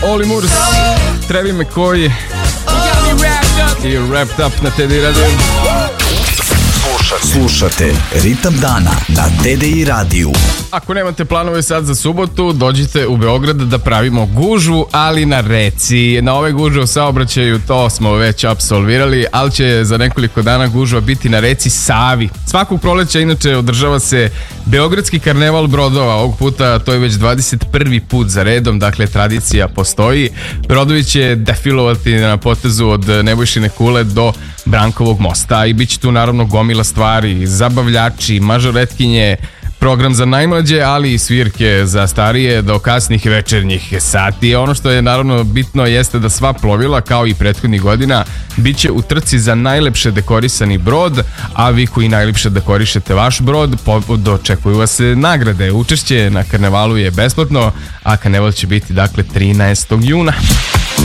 Oli Murs, Trevi McCoy i Wrapped Up na TDI Radio. Slušate Ritam dana na TDI radiju. Ako nemate planove sad za subotu, dođite u Beograd da pravimo gužvu, ali na reci. Na ove gužve u saobraćaju to smo već apsolvirali, ali će za nekoliko dana gužva biti na reci Savi. Svakog proleća inače održava se Beogradski karneval brodova. Ovog puta to je već 21. put za redom, dakle tradicija postoji. Brodovi će defilovati na potezu od Nebojšine kule do Brankovog mosta i bit će tu naravno gomila stvari, zabavljači, mažoretkinje, program za najmlađe, ali i svirke za starije do kasnih večernjih sati. Ono što je naravno bitno jeste da sva plovila, kao i prethodnih godina, bit će u trci za najlepše dekorisani brod, a vi koji najlepše dekorišete vaš brod, dočekuju vas nagrade. Učešće na karnevalu je besplatno, a karneval će biti dakle 13. juna.